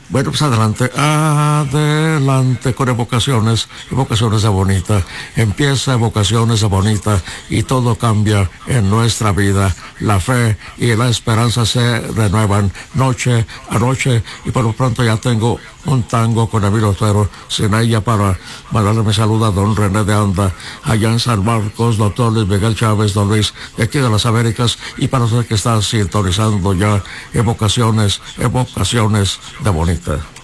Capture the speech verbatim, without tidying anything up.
Bueno, pues adelante, adelante con evocaciones, evocaciones de Bonita. Empieza evocaciones de Bonita y todo cambia en nuestra vida. La fe y la esperanza se renuevan noche a noche y por lo pronto ya tengo un tango con Emilio Otero, sin ella para mandarle mi saludo a don René de Anda, allá en San Marcos, doctor Luis Miguel Chávez, don Luis, de aquí de las Américas, y para usted que está sintonizando ya evocaciones, evocaciones de Bonita.